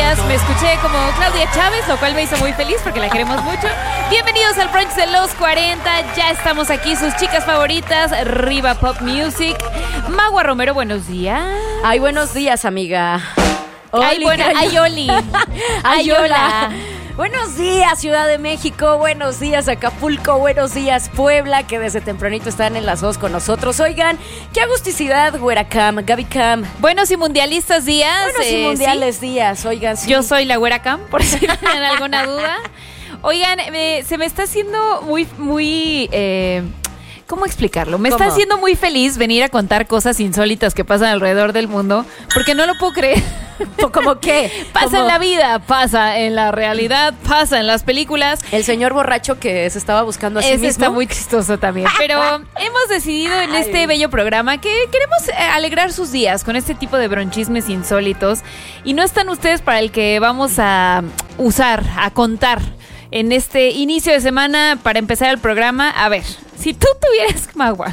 días me escuché como Claudia Chávez, lo cual me hizo muy feliz porque la queremos mucho. Bienvenidos al brunch de los 40. Ya estamos aquí, sus chicas favoritas, Riva Pop Music. Magua Romero, buenos días. Ay, buenos días, amiga. Ay, bueno, ay, Oli. Ay, hola. Buenos días, Ciudad de México. Buenos días, Acapulco. Buenos días, Puebla, que desde tempranito están en las dos con nosotros. Oigan, qué agusticidad, Güera Cam, Gaby Cam. Buenos y mundialistas días. Buenos y mundiales días, oigan. Sí. Yo soy la Güera Cam, por si tienen alguna duda. Oigan, se me está haciendo muy... ¿Cómo explicarlo? Me está haciendo muy feliz venir a contar cosas insólitas que pasan alrededor del mundo, porque no lo puedo creer. ¿Cómo qué? Pasa en la vida, pasa en la realidad, pasa en las películas. El señor borracho que se estaba buscando a sí mismo. Está muy chistoso también. Pero hemos decidido en este bello programa que queremos alegrar sus días con este tipo de bronchismes insólitos. Y no están ustedes para el que vamos a usar, a contar en este inicio de semana para empezar el programa. A ver, si tú tuvieras, Magua,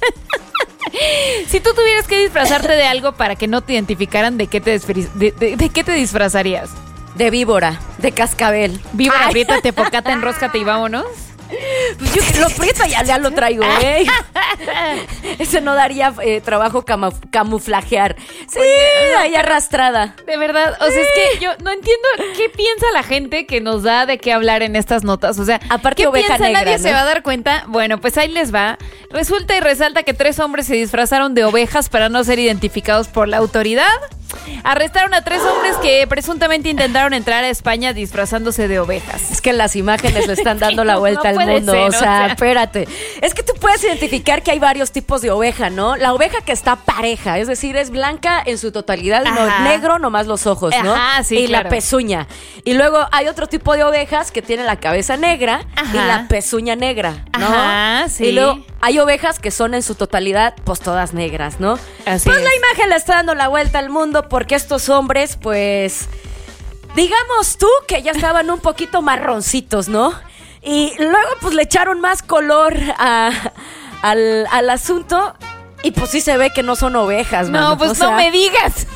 si tú tuvieras que disfrazarte de algo para que no te identificaran, ¿de qué te disfrazarías? De víbora, de cascabel. Víbora, apriétate, pocata, enróscate y vámonos. Pues yo lo prieto ya lo traigo, ¿eh? Ese no daría trabajo camuflajear. Sí, ahí arrastrada. De verdad, o sea, es que yo no entiendo qué piensa la gente que nos da de qué hablar en estas notas. O sea, aparte ¿qué oveja piensa? negra, Nadie ¿no? se va a dar cuenta. Bueno, pues ahí les va. Resulta y resalta que 3 hombres se disfrazaron de ovejas para no ser identificados por la autoridad. Arrestaron a 3 hombres que presuntamente intentaron entrar a España disfrazándose de ovejas. Es que las imágenes le están dando la vuelta al mundo. Ser, o sea, espérate. Es que tú puedes identificar que hay varios tipos de oveja, ¿no? La oveja que está pareja, es decir, es blanca en su totalidad, no, negro nomás los ojos, ¿no? Ajá, sí, y claro. La pezuña. Y luego hay otro tipo de ovejas que tienen la cabeza negra y la pezuña negra, ¿no? Ajá, sí. Y luego hay ovejas que son en su totalidad, pues todas negras, ¿no? Así pues es. La imagen le está dando la vuelta al mundo porque estos hombres, pues, digamos tú que ya estaban un poquito marroncitos, ¿no? Y luego pues le echaron más color al asunto y pues sí se ve que no son ovejas, mano. No, pues o sea, no me digas.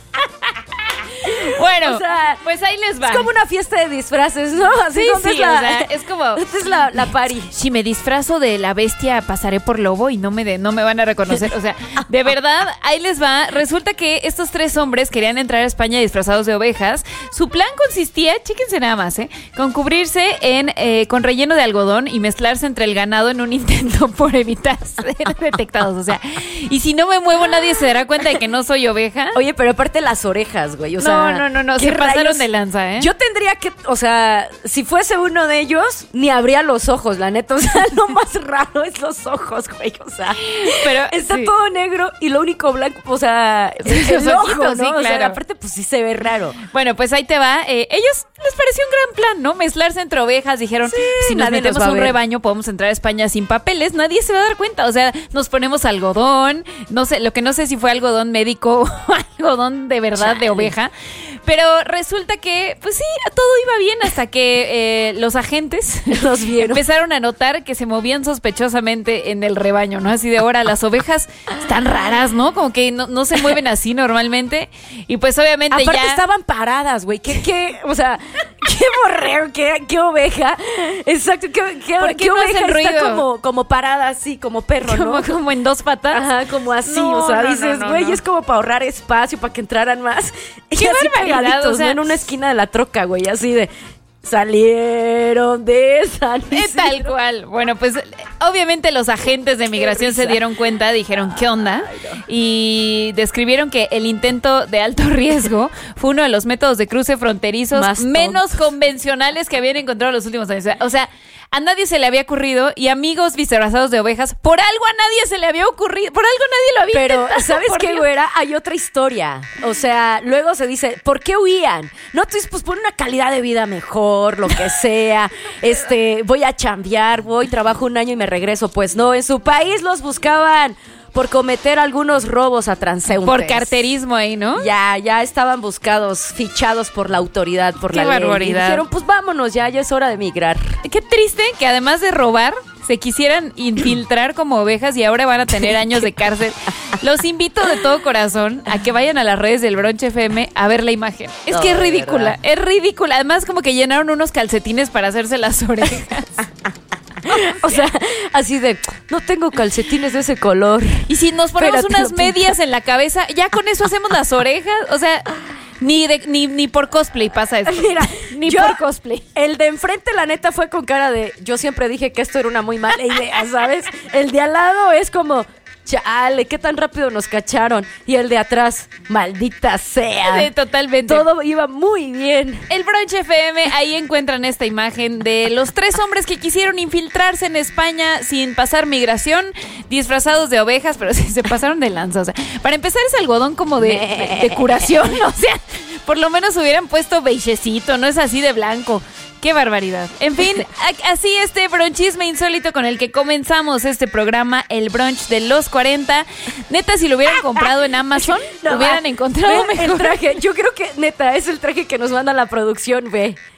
Bueno, o sea, pues ahí les va. Es como una fiesta de disfraces, ¿no? Así Sí, donde sí, o sea, es como... Esta es la party. Si me disfrazo de la bestia, pasaré por lobo y no me van a reconocer. O sea, de verdad, ahí les va. Resulta que estos 3 hombres querían entrar a España disfrazados de ovejas. Su plan consistía, chéquense nada más, con cubrirse con relleno de algodón y mezclarse entre el ganado en un intento por evitar ser detectados. O sea, y si no me muevo, nadie se dará cuenta de que no soy oveja. Oye, pero aparte las orejas, güey. O sea, no, ¿qué se pasaron rayos? de lanza, ¿eh? Yo tendría que, o sea, si fuese uno de ellos, ni abría los ojos, la neta. O sea, lo más raro es los ojos, güey. O sea, pero está sí. todo negro y lo único blanco, o sea, Los el ojo, ojitos, ¿no? sí, O sea, claro. aparte, pues sí se ve raro. Bueno, pues ahí te va. Ellos les pareció un gran plan, ¿no? Mezclarse entre ovejas. Dijeron, si nos nadie metemos nos va a a un ver. rebaño, podemos entrar a España sin papeles. Nadie se va a dar cuenta. O sea, nos ponemos algodón. No sé, lo que no sé si fue algodón médico o algodón de verdad de oveja. Pero resulta que, pues sí, todo iba bien hasta que los agentes Los vieron. empezaron a notar que se movían sospechosamente en el rebaño, ¿no? Así de ahora las ovejas están raras, ¿no? Como que no se mueven así normalmente. Y pues obviamente Aparte ya... estaban paradas, güey. O sea, qué borrego, qué oveja. Exacto, ¿Por qué qué no oveja hacen está ruido? como parada así, como perro, ¿no? Como en 2 patas. Ajá, como así, No, o sea, no, dices, no, güey, no. es como para ahorrar espacio, para que entraran más. Y ¡Qué así barbaridad! pegaditos, O sea, ¿no? En una esquina de la troca, güey, así de... Salieron de San Isidro. Tal cual. Bueno, pues obviamente los agentes de migración se dieron cuenta, dijeron, ¿qué onda? Y describieron que el intento de alto riesgo fue uno de los métodos de cruce fronterizos Más menos convencionales que habían encontrado en los últimos años. O sea, a nadie se le había ocurrido, y amigos disfrazados de ovejas, por algo a nadie se le había ocurrido, por algo nadie lo había Pero, intentado, ¿sabes por qué, Dios? güera? Hay otra historia. O sea, luego se dice, ¿por qué huían? No, tú dices, pues por una calidad de vida mejor, lo que sea. Voy a chambear, trabajo un año y me regreso. Pues no, en su país los buscaban por cometer algunos robos a transeúntes. Por carterismo ahí, ¿no? Ya estaban buscados, fichados por la autoridad, por Qué la ley. barbaridad. Y dijeron, pues vámonos, ya es hora de migrar. Qué triste que además de robar, se quisieran infiltrar como ovejas y ahora van a tener años de cárcel. Los invito de todo corazón a que vayan a las redes del Brunch FM a ver la imagen. Es que es ridícula, es ridícula. Además, como que llenaron unos calcetines para hacerse las orejas. O sea, así de, no tengo calcetines de ese color. Y si nos ponemos Espérate, unas medias en la cabeza, ya con eso hacemos las orejas. O sea, ni por cosplay pasa eso. Mira, ni yo, por cosplay. El de enfrente, la neta, fue con cara de, yo siempre dije que esto era una muy mala idea, ¿sabes? El de al lado es como, chale, qué tan rápido nos cacharon. Y el de atrás, maldita sea. Sí, totalmente. Todo iba muy bien. El Brunch FM, ahí encuentran esta imagen de los 3 hombres que quisieron infiltrarse en España sin pasar migración, disfrazados de ovejas, pero sí se pasaron de lanza. O sea, para empezar es algodón como de curación, o sea, por lo menos hubieran puesto beigecito, no es así de blanco. ¡Qué barbaridad! En fin, así este bronchisme insólito con el que comenzamos este programa, el brunch de los 40. Neta, si lo hubieran comprado en Amazon, lo hubieran encontrado mejor. El traje, yo creo que, neta, es el traje que nos manda la producción, ve.